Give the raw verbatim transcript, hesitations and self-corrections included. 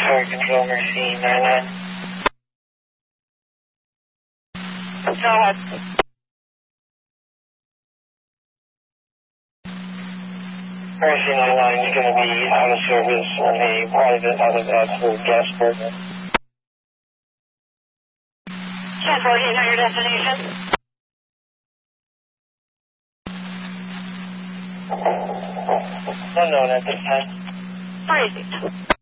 Fire Control, Mercy nine nine. Go ahead. Mercy nine nine is going to be out of service on a private out of absolute gas burden. ten fourteen on your destination. Unknown at this time. Crazy.